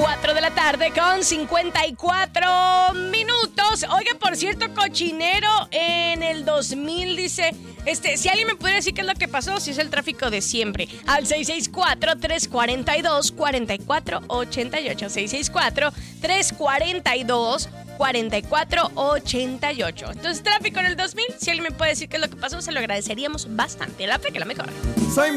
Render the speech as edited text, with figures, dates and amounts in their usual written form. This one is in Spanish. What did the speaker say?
4 de la tarde con 54 minutos. Oiga, por cierto, cochinero en el 2000 dice... si alguien me pudiera decir qué es lo que pasó, si es el tráfico de siempre. Al 664-342-4488. 664-342-4488. Entonces, tráfico en el 2000. Si alguien me puede decir qué es lo que pasó, se lo agradeceríamos bastante. La fe que la mejor. Soy